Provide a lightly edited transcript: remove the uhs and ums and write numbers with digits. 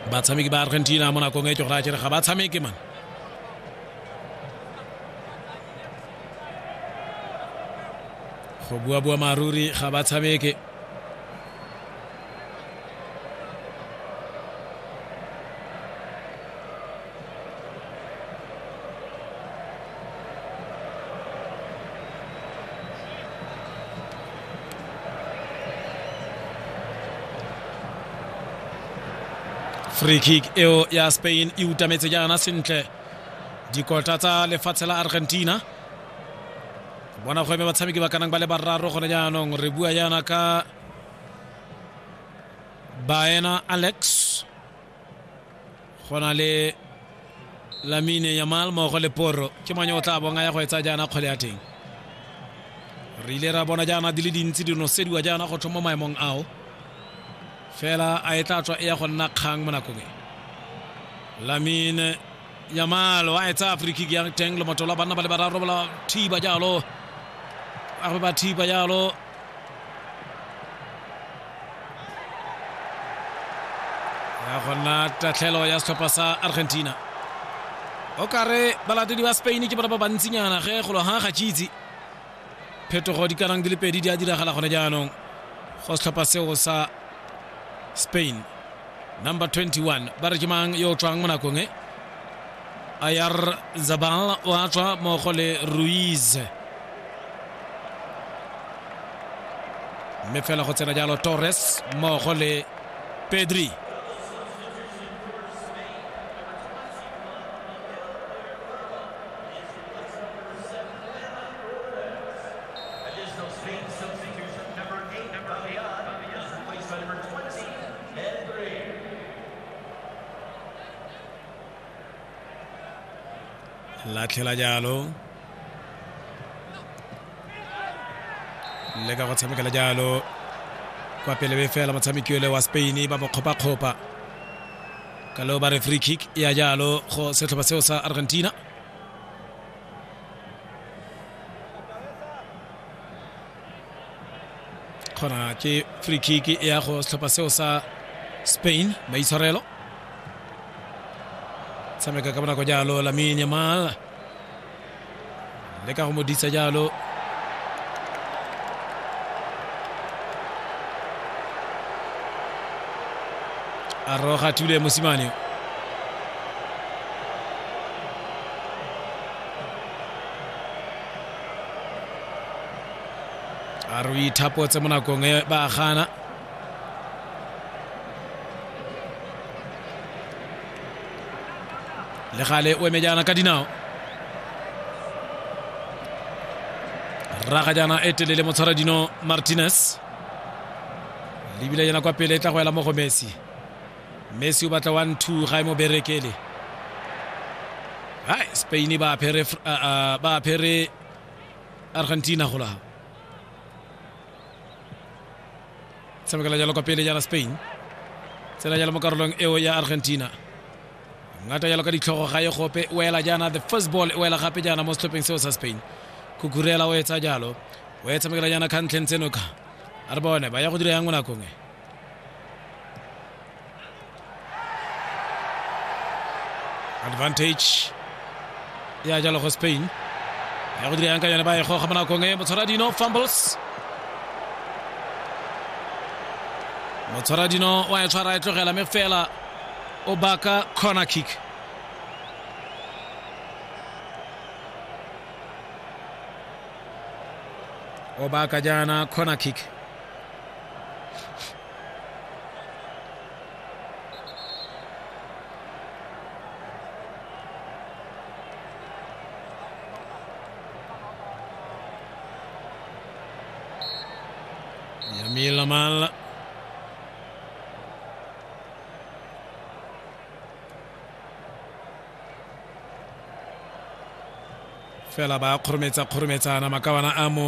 batshameki ba Argentina mo nakong e tjogla tjere ga ba tshameke man go bua maruri ga ba tshameke free kick eo ya Spain e utametse jana sentle dikota tsa lefatshe la Argentina bona go eme batshameki ba kanang ba le bararo gone jaanong re bua jana ka Baena Alex gona le Lamine Yamal mo go le Porro ke manyo tla bonga ya go etsa jana kgole ya teng re ile ra bona jana di le dintsi di no sediwa jana go thoma maemong ao fela a etla tswa ya go nna kgang mo nakong e Lamine Yamal wa etsa free kick ya teng le motola bana ba le bararo ba thiba jalo a ba thiba jalo ya gona tatlhelo ya stopper sa Argentina o kare balatedi ba Spain ke ba bantsinyana ge go lo ha ga tshitsi phetogo di kanang di le pedi di a diragala gone jaanong go stopper seo sa Spain number 21 barjimang yo tswang mo nakong e Ayar Zabal wa tswa mo go le Ruiz me fela go tsena jalo Torres mo go le Pedri la tlela jalo le ka go tshamekela jalo kwa pele be fela motshameki le wa Spain ba bo khopa ka lo ba re free kick ya jalo go setlhopha seo sa Argentina khona ke free kick ya go setlhopha seo sa Spain ba Israelo sameka ka bona go jalo Lamine Yamal le ka go modisa jalo Arroja tule Mosimane Arui tapo tse mona kong e ba gana le gale o emejana ka dinao raga jana etelele Motsaradino Martinez libile yana kwa pele tla go ela mo go Messi o batla 1-2 ga mo berekele hai Spain ba pere Argentina go la tsamekela jalo kwa pele jana Spain tsela jalo mo karolong eo ya Argentina ngata jalo ka ditlhogo ga ye gope o ela jana the first ball o ela gape jana mo stopping seo sa Spain kukurela o etsa jalo o etsa mekela jana kantleng tseno ka a re bone ba ya go dira yang mo nakong e advantage ya jalo go Spain ya go dira yang ka jana ba e go ga mo nakong e Motsaradino fumbles Motsaradino wa e tshwara e tlogela me fela o baka corner kick o baka jana corner kick Lamine Yamal fela ba khurmetsa na makawana amo